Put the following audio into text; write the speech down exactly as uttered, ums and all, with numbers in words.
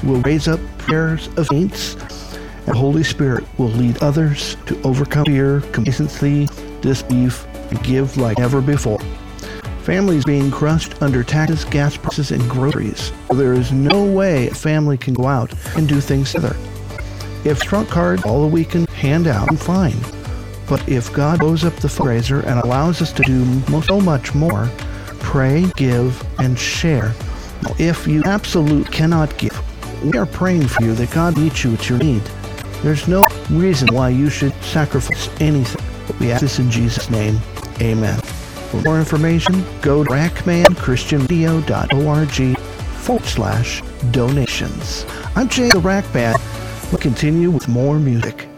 will raise up prayers of saints, and the Holy Spirit will lead others to overcome fear, complacency, disbelief, and give like never before. Families being crushed under taxes, gas prices, and groceries. There is no way a family can go out and do things together. If trunk card all we can hand out, I'm fine. But if God blows up the fundraiser and allows us to do so much more, pray, give, and share. If you absolutely cannot give, we are praying for you that God meets you at your need. There's no reason why you should sacrifice anything. We ask this in Jesus' name. Amen. For more information, go to rackmanchristianradio.org forward slash donations. I'm Jay the Rack Band. We'll continue with more music.